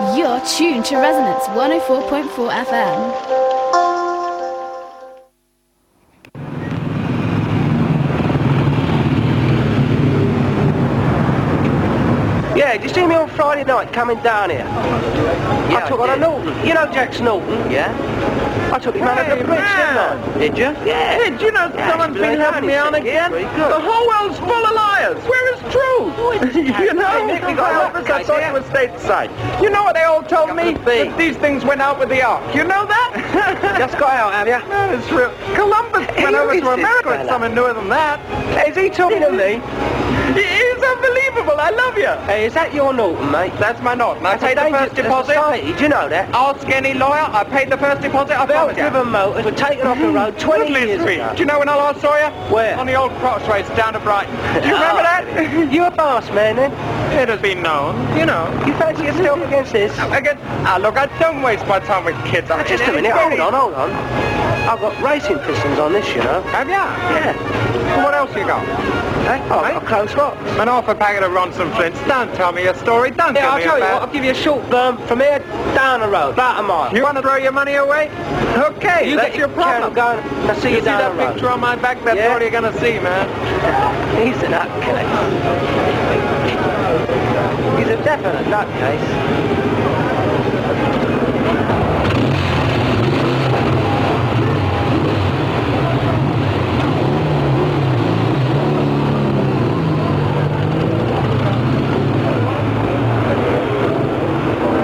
You're tuned to Resonance 104.4 FM. Yeah, did you see me on Friday night coming down here? Yeah, I took on a Norton. You know Jax Norton? Yeah? I took him out of the bridge, didn't I? Did you? Yeah. Hey, do you know someone's been helping me on again? The whole world's full of liars. Where is truth? You know, I saw you were stateside. You know what they all told me? That these things went out with the ark. You know that? Just got out, have you? No, it's real. Columbus went over to America. It's something newer than that. Is he talking to me? It's unbelievable. I love you. Hey, is that your Norton, mate? That's my Norton. I paid the first deposit. Society, do you know that? Ask any lawyer. I paid the first deposit. I promise you. Belt-driven motors were taken off the road 20 years ago. Do you know when I last saw you? Where? On the old crossways down to Brighton. Do you remember that? You a fast man, then? It has been known, you know. You fancy yourself against this? Look, I don't waste my time with kids. Just a minute, hold on. I've got racing pistons on this, you know. Have ya? Yeah. What else you got? Hey, I've got a close box. An half a packet of Ronson Flints. Don't tell me your story. Don't Yeah, tell I'll me tell you about what, I'll give you a short berm from here down the road, about a mile. You want to throw your money away? Okay, that's your problem. I'll see you down that the road. picture on my back? That's all you're going to see, man. He's a nutcase. He's a definite nutcase.